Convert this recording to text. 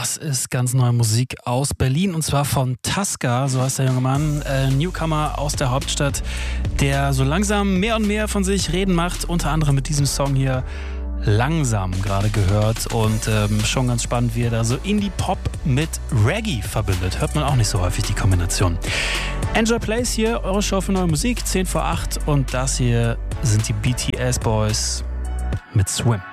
Das ist ganz neue Musik aus Berlin und zwar von Taska, so heißt der junge Mann, Newcomer aus der Hauptstadt, der so langsam mehr und mehr von sich reden macht, unter anderem mit diesem Song hier Langsam gerade gehört und schon ganz spannend, wie er da so Indie-Pop mit Reggae verbindet. Hört man auch nicht so häufig die Kombination. Enjoy Plays hier, eure Show für neue Musik, 10 vor 8 und das hier sind die BTS Boys mit Swim.